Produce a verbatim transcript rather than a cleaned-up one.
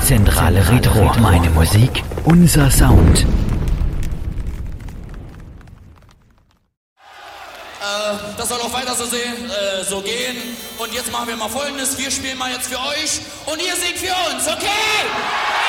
Zentrale Retro. Meine Musik, unser Sound. Das soll auch weiter so, sehen, äh, so gehen. Und jetzt machen wir mal Folgendes. Wir spielen mal jetzt für euch und ihr singt für uns, okay?